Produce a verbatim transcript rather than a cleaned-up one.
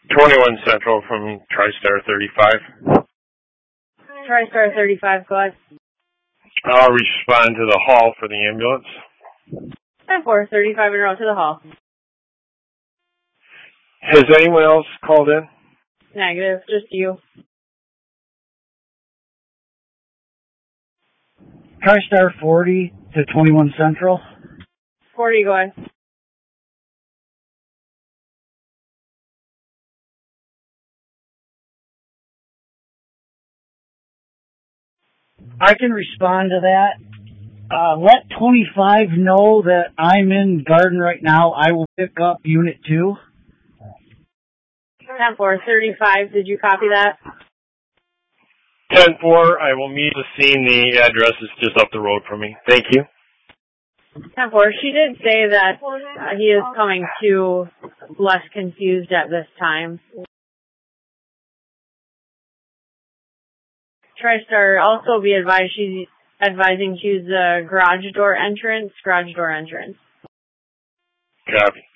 twenty-one Central from TriStar thirty-five. TriStar thirty-five, go ahead. I'll respond to the hall for the ambulance. ten four, thirty-five en route to the hall. Has anyone else called in? Negative, just you. TriStar forty to twenty-one Central. forty, go ahead. I can respond to that. Uh, let twenty-five know that I'm in Garden right now. I will pick up Unit two. ten four, thirty-five, did you copy that? ten four, I will meet the scene. The address is just up the road from me. Thank you. ten four, she did say that uh, he is coming to less confused at this time. TriStar also be advised, she's advising to use the garage door entrance, garage door entrance. Copy.